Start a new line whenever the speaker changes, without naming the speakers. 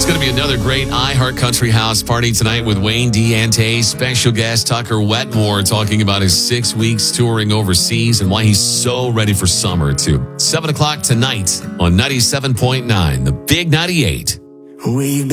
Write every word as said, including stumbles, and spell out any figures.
going to be another great iHeart Country House party tonight with Wayne Diante, special guest Tucker Wetmore talking about his six weeks touring overseas and why he's so ready for summer too. seven o'clock tonight on ninety-seven point nine, the Big ninety-eight.
We